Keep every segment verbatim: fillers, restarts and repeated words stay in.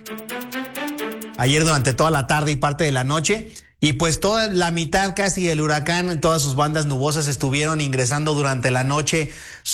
Ayer durante toda la tarde y parte de la noche. Y pues toda la mitad casi del huracán, todas sus bandas nubosas estuvieron ingresando durante la noche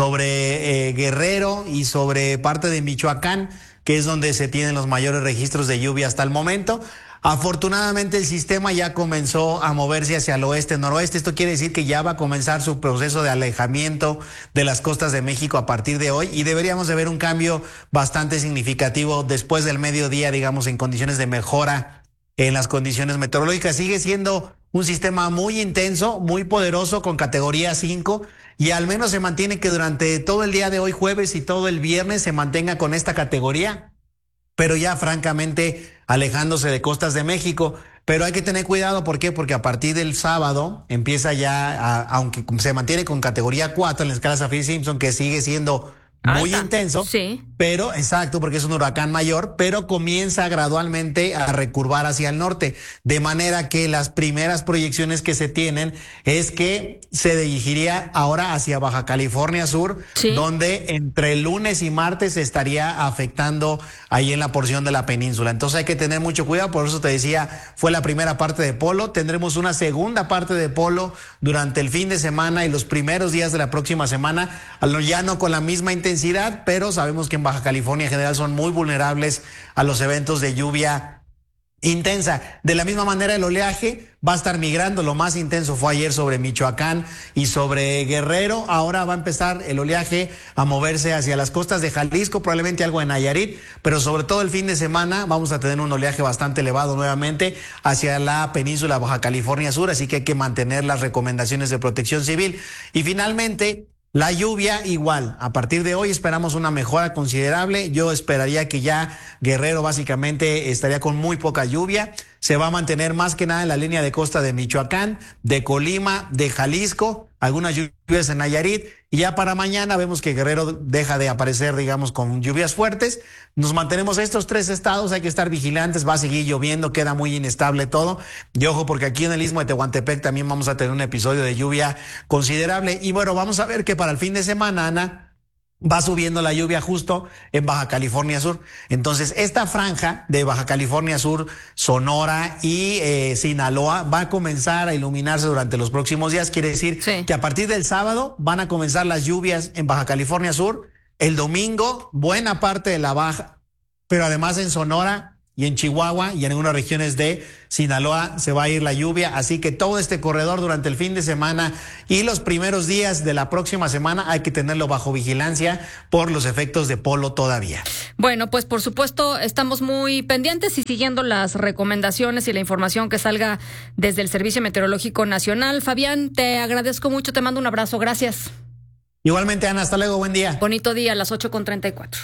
sobre eh, Guerrero y sobre parte de Michoacán, que es donde se tienen los mayores registros de lluvia hasta el momento. Afortunadamente el sistema ya comenzó a moverse hacia el oeste-noroeste. Esto quiere decir que ya va a comenzar su proceso de alejamiento de las costas de México a partir de hoy y deberíamos de ver un cambio bastante significativo después del mediodía, digamos, en condiciones de mejora en las condiciones meteorológicas. Sigue siendo un sistema muy intenso, muy poderoso, con categoría cinco, y al menos se mantiene que durante todo el día de hoy, jueves, y todo el viernes se mantenga con esta categoría, pero ya francamente alejándose de costas de México. Pero hay que tener cuidado, ¿por qué? Porque a partir del sábado empieza ya, a, aunque se mantiene con categoría cuatro en la escala Saffir-Simpson, que sigue siendo muy Alta. intenso, Sí. Pero exacto, porque es un huracán mayor, pero comienza gradualmente a recurvar hacia el norte, de manera que las primeras proyecciones que se tienen es que se dirigiría ahora hacia Baja California Sur, sí. donde entre lunes y martes se estaría afectando ahí en la porción de la península. Entonces hay que tener mucho cuidado, por eso te decía, fue la primera parte de polo, tendremos una segunda parte de polo durante el fin de semana y los primeros días de la próxima semana, ya no con la misma intensidad, pero sabemos que en Baja California en general son muy vulnerables a los eventos de lluvia intensa. De la misma manera el oleaje va a estar migrando, lo más intenso fue ayer sobre Michoacán y sobre Guerrero, ahora va a empezar el oleaje a moverse hacia las costas de Jalisco, probablemente algo en Nayarit, pero sobre todo el fin de semana vamos a tener un oleaje bastante elevado nuevamente hacia la península Baja California Sur, así que hay que mantener las recomendaciones de protección civil. Y finalmente, la lluvia igual, a partir de hoy esperamos una mejora considerable. Yo esperaría que ya Guerrero básicamente estaría con muy poca lluvia. Se va a mantener más que nada en la línea de costa de Michoacán, de Colima, de Jalisco, algunas lluvias en Nayarit. Y ya para mañana vemos que Guerrero deja de aparecer, digamos, con lluvias fuertes. Nos mantenemos estos tres estados, hay que estar vigilantes, va a seguir lloviendo, queda muy inestable todo. Y ojo, porque aquí en el Istmo de Tehuantepec también vamos a tener un episodio de lluvia considerable. Y bueno, vamos a ver que para el fin de semana, Ana, va subiendo la lluvia justo en Baja California Sur. Entonces, esta franja de Baja California Sur, Sonora y eh, Sinaloa va a comenzar a iluminarse durante los próximos días. Quiere decir sí. que a partir del sábado van a comenzar las lluvias en Baja California Sur. El domingo, buena parte de la baja, pero además en Sonora y en Chihuahua y en algunas regiones de Sinaloa se va a ir la lluvia, así que todo este corredor durante el fin de semana y los primeros días de la próxima semana hay que tenerlo bajo vigilancia por los efectos de polo todavía. Bueno, pues por supuesto estamos muy pendientes y siguiendo las recomendaciones y la información que salga desde el Servicio Meteorológico Nacional. Fabián, te agradezco mucho, te mando un abrazo, gracias. Igualmente, Ana, hasta luego, buen día. Bonito día, a las ocho con treinta y cuatro.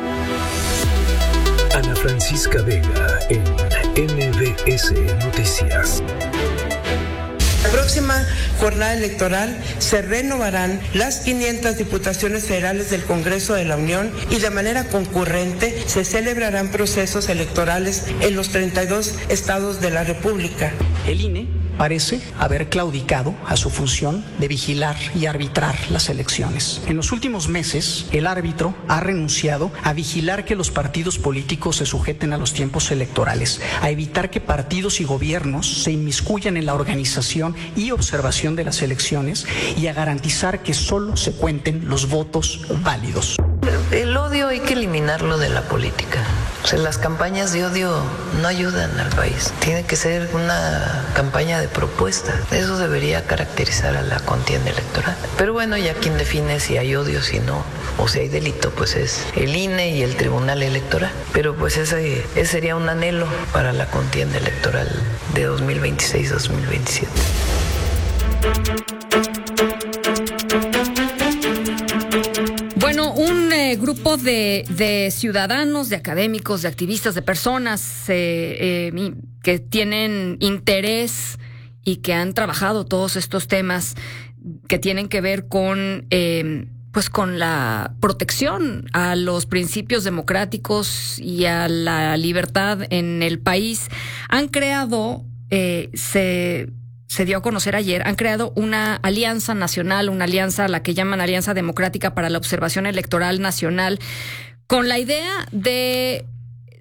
Ana Francisca Vega en M B S Noticias. La próxima jornada electoral se renovarán las quinientas diputaciones federales del Congreso de la Unión y de manera concurrente se celebrarán procesos electorales en los treinta y dos estados de la República. El I N E parece haber claudicado a su función de vigilar y arbitrar las elecciones. En los últimos meses, el árbitro ha renunciado a vigilar que los partidos políticos se sujeten a los tiempos electorales, a evitar que partidos y gobiernos se inmiscuyan en la organización y observación de las elecciones y a garantizar que solo se cuenten los votos válidos. El odio hay que eliminarlo de la política. O sea, las campañas de odio no ayudan al país. Tiene que ser una campaña de propuesta. Eso debería caracterizar a la contienda electoral. Pero bueno, ya quien define si hay odio, si no, o si hay delito, pues es el I N E y el Tribunal Electoral. Pero pues ese, ese sería un anhelo para la contienda electoral de dos mil veintiséis a dos mil veintisiete. Bueno, un eh, grupo de, de ciudadanos, de académicos, de activistas, de personas eh, eh, que tienen interés y que han trabajado todos estos temas que tienen que ver con, eh, pues, con la protección a los principios democráticos y a la libertad en el país, han creado, eh, se se dio a conocer ayer, han creado una alianza nacional, una alianza a la que llaman Alianza Democrática para la Observación Electoral Nacional, con la idea de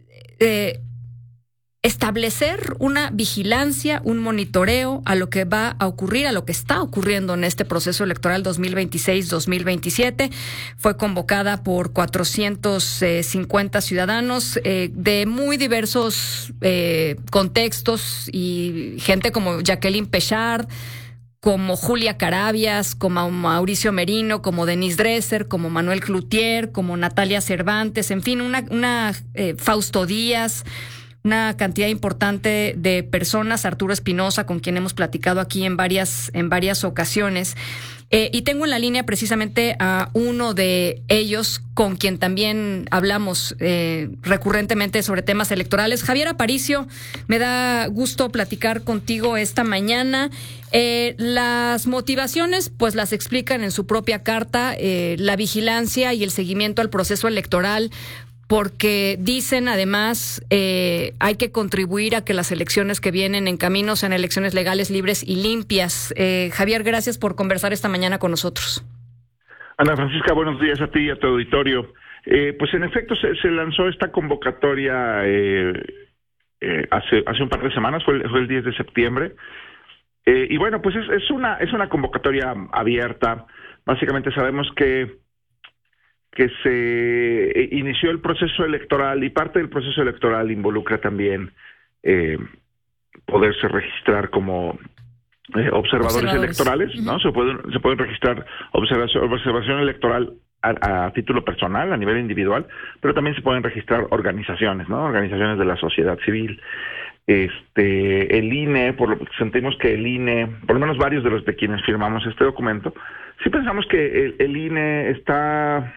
eh, establecer una vigilancia, un monitoreo a lo que va a ocurrir, a lo que está ocurriendo en este proceso electoral dos mil veintiséis dos mil veintisiete. Fue convocada por cuatrocientos cincuenta ciudadanos eh, de muy diversos eh, contextos y gente como Jacqueline Pechard, como Julia Carabias, como Mauricio Merino, como Denise Dresser, como Manuel Cloutier, como Natalia Cervantes, en fin, una, una eh, Fausto Díaz, una cantidad importante de personas, Arturo Espinosa, con quien hemos platicado aquí en varias, en varias ocasiones. Eh, y tengo en la línea precisamente a uno de ellos, con quien también hablamos eh, recurrentemente sobre temas electorales. Javier Aparicio, me da gusto platicar contigo esta mañana. Eh, las motivaciones, pues las explican en su propia carta, eh, la vigilancia y el seguimiento al proceso electoral, porque dicen además eh, hay que contribuir a que las elecciones que vienen en camino sean elecciones legales, libres y limpias. Eh, Javier, gracias por conversar esta mañana con nosotros. Ana Francisca, buenos días a ti y a tu auditorio. Eh, pues en efecto se, se lanzó esta convocatoria eh, eh, hace hace un par de semanas, fue el, fue el diez de septiembre. Eh, y bueno, pues es, es una es una convocatoria abierta. Básicamente sabemos que que se inició el proceso electoral y parte del proceso electoral involucra también eh, poderse registrar como eh, observadores, observadores electorales, uh-huh. ¿no? Se pueden se pueden registrar observación, observación electoral a, a título personal, a nivel individual, pero también se pueden registrar organizaciones, ¿no? Organizaciones de la sociedad civil. Este, el I N E, por lo que sentimos que el I N E, por lo menos varios de los de quienes firmamos este documento, sí pensamos que el, el I N E está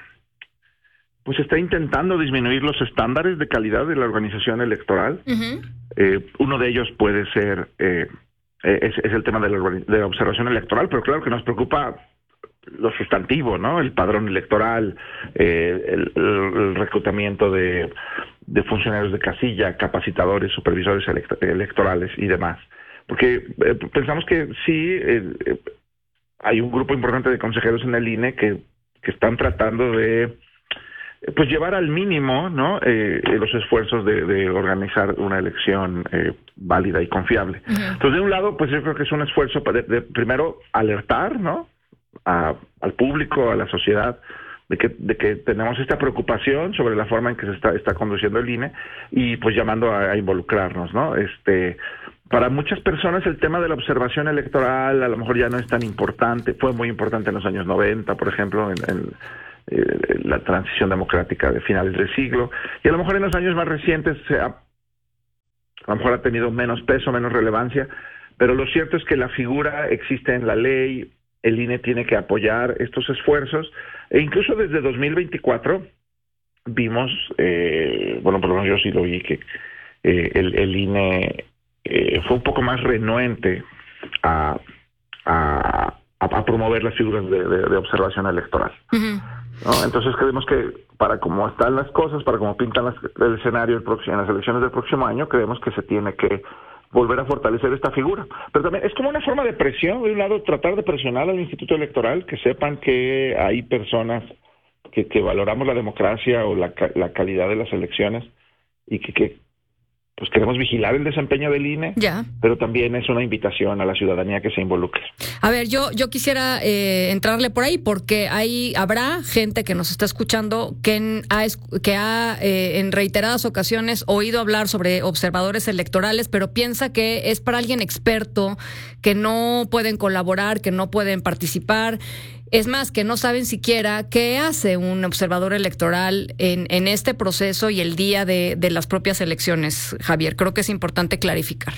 pues está intentando disminuir los estándares de calidad de la organización electoral. Uh-huh. Eh, uno de ellos puede ser, eh, es, es el tema de la, de la observación electoral, pero claro que nos preocupa lo sustantivo, ¿no? El padrón electoral, eh, el, el, el reclutamiento de, de funcionarios de casilla, capacitadores, supervisores elect- electorales y demás. Porque eh, pensamos que sí, eh, eh, hay un grupo importante de consejeros en el I N E que, que están tratando de pues llevar al mínimo, ¿no? Eh, los esfuerzos de, de organizar una elección eh, válida y confiable. Uh-huh. Entonces, de un lado, pues yo creo que es un esfuerzo de, de primero alertar, ¿no? A, al público, a la sociedad, de que de que tenemos esta preocupación sobre la forma en que se está está conduciendo el I N E y pues llamando a, a involucrarnos, ¿no? Este, para muchas personas el tema de la observación electoral a lo mejor ya no es tan importante. Fue muy importante en los años noventa, por ejemplo, en, en Eh, la transición democrática de finales del siglo, y a lo mejor en los años más recientes se ha, a lo mejor ha tenido menos peso, menos relevancia, pero lo cierto es que la figura existe en la ley, el I N E tiene que apoyar estos esfuerzos, e incluso desde dos mil veinticuatro vimos, eh, bueno, por lo menos yo sí lo vi, que eh, el, el I N E eh, fue un poco más renuente a, a, a promover las figuras de, de, de observación electoral. Uh-huh. ¿No? Entonces creemos que para cómo están las cosas, para cómo pintan las, el escenario el próximo, en las elecciones del próximo año, creemos que se tiene que volver a fortalecer esta figura. Pero también es como una forma de presión, de un lado tratar de presionar al Instituto Electoral, que sepan que hay personas que, que valoramos la democracia o la, la calidad de las elecciones y que, que pues queremos vigilar el desempeño del I N E, ya. Pero también es una invitación a la ciudadanía que se involucre. A ver, yo yo quisiera eh, entrarle por ahí, porque hay habrá gente que nos está escuchando que en, ha, que ha eh, en reiteradas ocasiones oído hablar sobre observadores electorales, pero piensa que es para alguien experto, que no pueden colaborar, que no pueden participar. Es más, que no saben siquiera qué hace un observador electoral en, en este proceso y el día de, de las propias elecciones, Javier. Creo que es importante clarificar.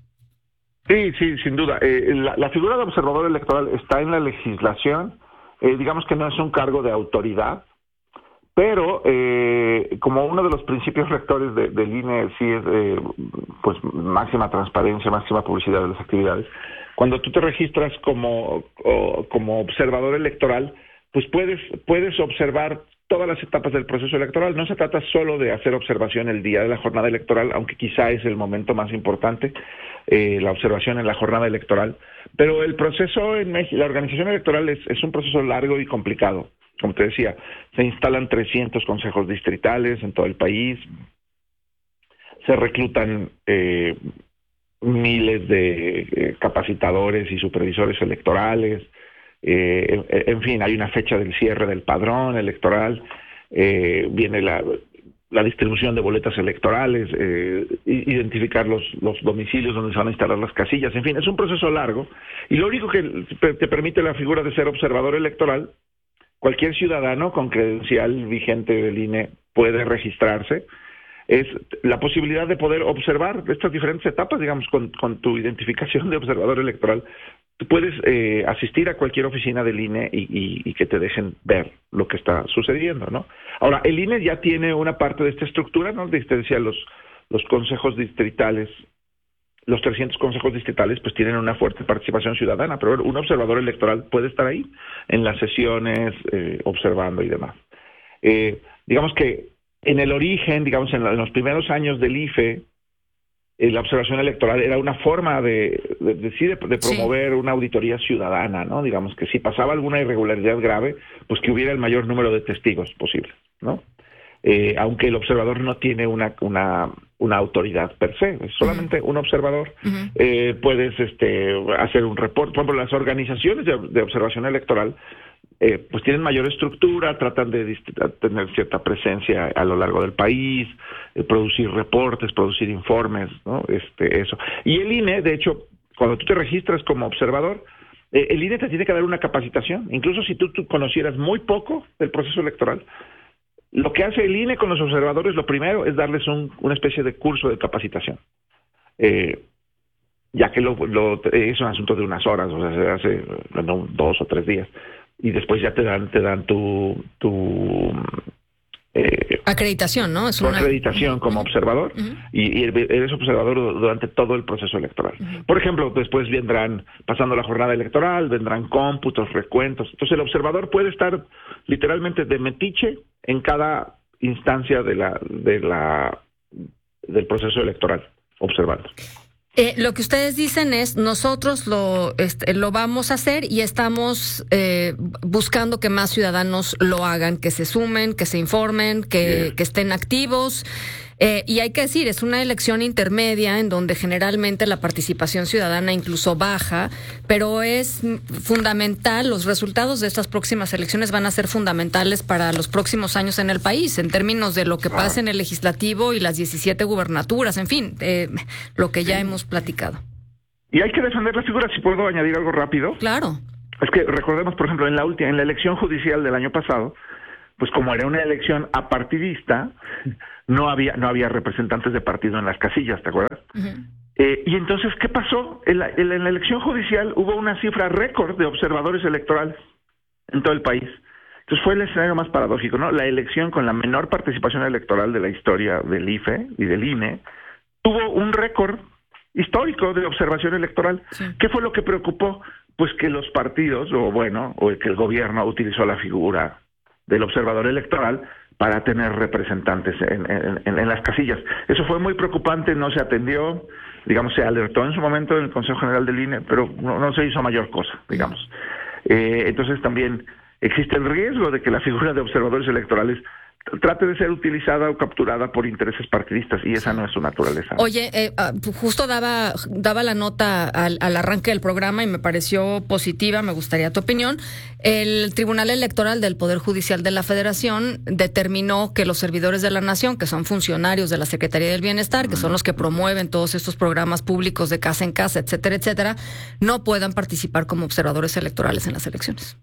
Sí, sí, sin duda. Eh, la, la figura de observador electoral está en la legislación. Eh, digamos que no es un cargo de autoridad, pero eh, como uno de los principios rectores de, del I N E sí es eh, pues máxima transparencia, máxima publicidad de las actividades. Cuando tú te registras como, o, como observador electoral, pues puedes, puedes observar todas las etapas del proceso electoral. No se trata solo de hacer observación el día de la jornada electoral, aunque quizá es el momento más importante, eh, la observación en la jornada electoral. Pero el proceso en México, la organización electoral es, es un proceso largo y complicado. Como te decía, se instalan trescientos consejos distritales en todo el país. se reclutan eh, miles de eh, capacitadores y supervisores electorales, eh, en, en fin, hay una fecha del cierre del padrón electoral, eh, viene la, la distribución de boletas electorales, eh, identificar los, los domicilios donde se van a instalar las casillas, en fin, es un proceso largo, y lo único que te permite la figura de ser observador electoral, cualquier ciudadano con credencial vigente del I N E puede registrarse, es la posibilidad de poder observar estas diferentes etapas, digamos, con, con tu identificación de observador electoral. Tú puedes eh, asistir a cualquier oficina del I N E y, y, y que te dejen ver lo que está sucediendo, ¿no? Ahora, el I N E ya tiene una parte de esta estructura, ¿no? Te decía, los, los consejos distritales, los trescientos consejos distritales, pues tienen una fuerte participación ciudadana, pero un observador electoral puede estar ahí, en las sesiones, eh, observando y demás. Eh, digamos que en el origen, digamos, en, la, en los primeros años del I F E, eh, la observación electoral era una forma de, de, de, de, de promover sí. una auditoría ciudadana, ¿no? Digamos que si pasaba alguna irregularidad grave, pues que hubiera el mayor número de testigos posible, ¿no? Eh, aunque el observador no tiene una, una, una autoridad per se, es solamente uh-huh. un observador. Uh-huh. Eh, puedes este, hacer un reporte. Por ejemplo, las organizaciones de, de observación electoral Eh, pues tienen mayor estructura, tratan de dist- tener cierta presencia a lo largo del país, eh, producir reportes, producir informes, ¿no? Este, eso. Y el I N E, de hecho, cuando tú te registras como observador, eh, el I N E te tiene que dar una capacitación, incluso si tú, tú conocieras muy poco del proceso electoral. Lo que hace el I N E con los observadores, lo primero es darles un, una especie de curso de capacitación. Eh, ya que lo, lo, es un asunto de unas horas, o sea, se hace bueno, dos o tres días. Y después ya te dan te dan tu tu eh, acreditación, ¿no? Es tu una acreditación como uh-huh. observador uh-huh. Y, y eres observador durante todo el proceso electoral. Uh-huh. Por ejemplo, después vendrán, pasando la jornada electoral, vendrán cómputos, recuentos. Entonces el observador puede estar literalmente de metiche en cada instancia de la de la del proceso electoral, observando. Eh, lo que ustedes dicen es, nosotros lo, este, lo vamos a hacer y estamos eh, buscando que más ciudadanos lo hagan, que se sumen, que se informen, que, yeah. que estén activos. Eh, y hay que decir, es una elección intermedia en donde generalmente la participación ciudadana incluso baja, pero es fundamental, los resultados de estas próximas elecciones van a ser fundamentales para los próximos años en el país, en términos de lo que pasa en el legislativo y las diecisiete gubernaturas, en fin, eh, lo que ya sí. hemos platicado. Y hay que defender la figura, si puedo añadir algo rápido. Claro. Es que recordemos, por ejemplo, en la última, en la elección judicial del año pasado, pues como era una elección apartidista, no había no había representantes de partido en las casillas, ¿te acuerdas? Uh-huh. Eh, y entonces, ¿qué pasó? En la, en la elección judicial hubo una cifra récord de observadores electorales en todo el país. Entonces fue el escenario más paradójico, ¿no? La elección con la menor participación electoral de la historia del I F E y del I N E tuvo un récord histórico de observación electoral. Sí. ¿Qué fue lo que preocupó? Pues que los partidos, o bueno, o que el gobierno utilizó la figura del observador electoral para tener representantes en, en, en las casillas. Eso fue muy preocupante, no se atendió, digamos, se alertó en su momento en el Consejo General del I N E, pero no, no se hizo mayor cosa, digamos. Eh, entonces también existe el riesgo de que la figura de observadores electorales trate de ser utilizada o capturada por intereses partidistas, y esa no es su naturaleza. Oye, eh, justo daba daba la nota al, al arranque del programa y me pareció positiva, me gustaría tu opinión. El Tribunal Electoral del Poder Judicial de la Federación determinó que los servidores de la Nación, que son funcionarios de la Secretaría del Bienestar, que son los que promueven todos estos programas públicos de casa en casa, etcétera, etcétera, no puedan participar como observadores electorales en las elecciones.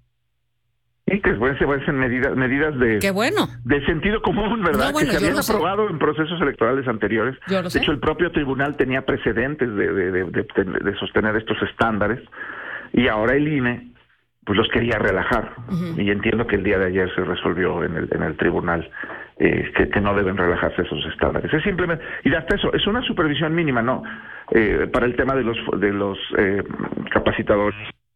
Sí, que pueden ser medidas, medidas de, Qué bueno. de sentido común, ¿verdad? No, bueno, que se habían aprobado sé. en procesos electorales anteriores. Yo lo sé. De hecho, el propio tribunal tenía precedentes de, de, de, de, de sostener estos estándares, y ahora el I N E pues los quería relajar. Uh-huh. Y entiendo que el día de ayer se resolvió en el, en el tribunal eh, que, que no deben relajarse esos estándares. Es simplemente, y hasta eso, es una supervisión mínima, ¿no? Eh, para el tema de los, de los eh, capacitadores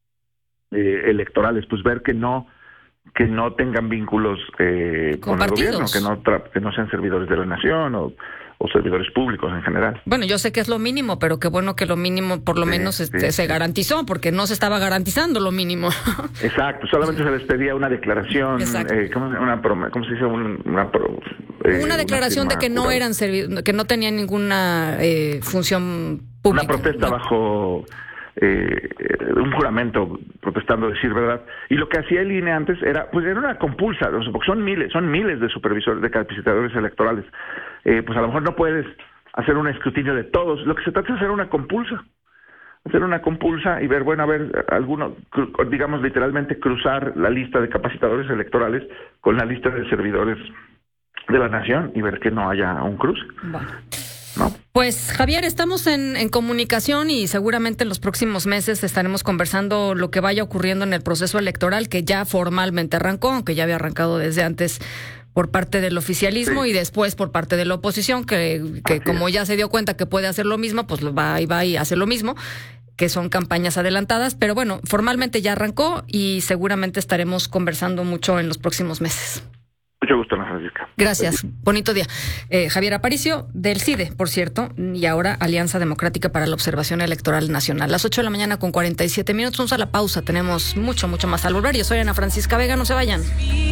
eh, electorales, pues ver que no que no tengan vínculos eh, con, con el gobierno, que no tra- que no sean servidores de la nación o, o servidores públicos en general. Bueno, yo sé que es lo mínimo, pero qué bueno que lo mínimo por lo sí, menos sí, este, sí. se garantizó, porque no se estaba garantizando lo mínimo. Exacto, solamente se les pedía una declaración, eh, ¿cómo, una, ¿cómo se dice? Un, una, eh, una declaración una de que no eran servi- que no tenían ninguna eh, función pública. Una protesta no. bajo eh, un juramento, protestando decir verdad. Y lo que hacía el I N E antes era, pues era una compulsa, porque son miles, son miles de supervisores, de capacitadores electorales. Eh, pues a lo mejor no puedes hacer un escrutinio de todos. Lo que se trata es hacer una compulsa. Hacer una compulsa y ver, bueno, a ver, alguno, digamos, literalmente cruzar la lista de capacitadores electorales con la lista de servidores de la nación y ver que no haya un cruce. Bueno. ¿No? Pues Javier, estamos en, en comunicación y seguramente en los próximos meses estaremos conversando lo que vaya ocurriendo en el proceso electoral, que ya formalmente arrancó, aunque ya había arrancado desde antes por parte del oficialismo, sí, y después por parte de la oposición, que, que como ya se dio cuenta que puede hacer lo mismo, pues va y va y hace lo mismo, que son campañas adelantadas, pero bueno, formalmente ya arrancó y seguramente estaremos conversando mucho en los próximos meses. Mucho gusto, Ana Francisca. Gracias. Bonito día. Eh, Javier Aparicio, del C I D E, por cierto, y ahora Alianza Democrática para la Observación Electoral Nacional. Las ocho de la mañana con cuarenta y siete minutos. Vamos a la pausa. Tenemos mucho, mucho más al volver. Yo soy Ana Francisca Vega. No se vayan.